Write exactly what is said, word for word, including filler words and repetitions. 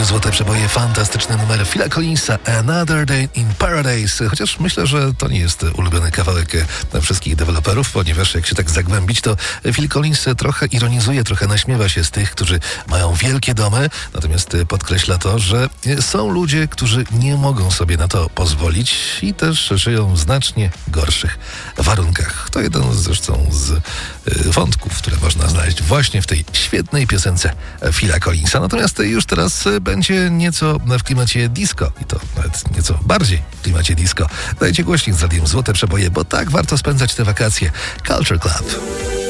Radiu Złote Przeboje fantastyczny numer Phila Collinsa Another Day in Paradise. Chociaż myślę, że to nie jest ulubiony kawałek wszystkich deweloperów, ponieważ jak się tak zagłębić, to Phil Collins trochę ironizuje, trochę naśmiewa się z tych, którzy mają wielkie domy, natomiast podkreśla to, że są ludzie, którzy nie mogą sobie na to pozwolić i też żyją w znacznie gorszych warunkach. To jeden zresztą z wątków, które można znaleźć właśnie w tej świetnej piosence Phila Collinsa. Natomiast już teraz będzie nieco w klimacie disco i to nawet nieco bardziej w klimacie disco. Dajcie głośnik z Radiem Złote Przeboje, bo tak warto spędzać te wakacje. Culture Club.